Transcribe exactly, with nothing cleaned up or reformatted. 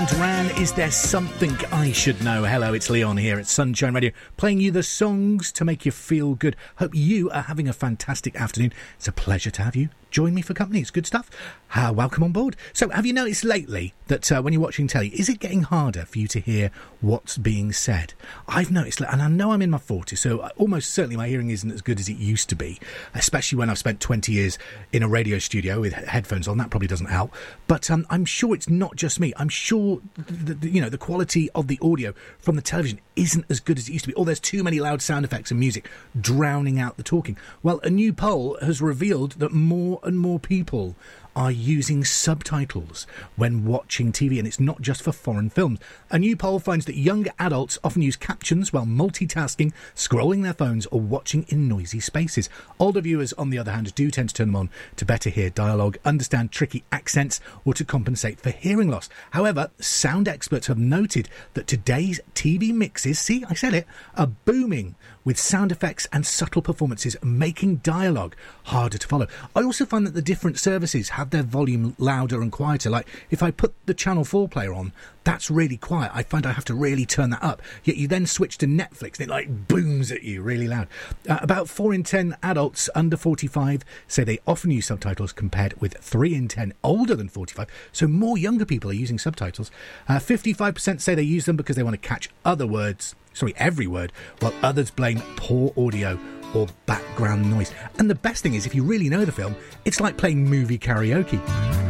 Duran, is there something I should know? Hello, it's Leon here at Sunshine Radio, playing you the songs to make you feel good. Hope you are having a fantastic afternoon. It's a pleasure to have you join me for company. It's good stuff. Uh, welcome on board. So, have you noticed lately that uh, when you're watching telly, is it getting harder for you to hear what's being said? I've noticed, and I know I'm in my forties, so almost certainly my hearing isn't as good as it used to be, especially when I've spent twenty years in a radio studio with headphones on. That probably doesn't help. But um, I'm sure it's not just me. I'm sure, the, the, you know, the quality of the audio from the television isn't as good as it used to be, or there's too many loud sound effects and music drowning out the talking. Well, a new poll has revealed that more and more people are using subtitles when watching T V, and it's not just for foreign films. A new poll finds that younger adults often use captions while multitasking, scrolling their phones, or watching in noisy spaces. Older viewers, on the other hand, do tend to turn them on to better hear dialogue, understand tricky accents, or to compensate for hearing loss. However, sound experts have noted that today's T V mixes, see, I said it, are booming with sound effects and subtle performances, making dialogue harder to follow. I also find that the different services have their volume louder and quieter. Like, if I put the Channel four player on, that's really quiet. I find I have to really turn that up. Yet you then switch to Netflix and it, like, booms at you really loud. Uh, about four in ten adults under forty-five say they often use subtitles, compared with three in ten older than forty-five. So more younger people are using subtitles. Uh, fifty-five percent say they use them because they want to catch other words, sorry, every word, while others blame poor audio or background noise. And the best thing is, if you really know the film, it's like playing movie karaoke.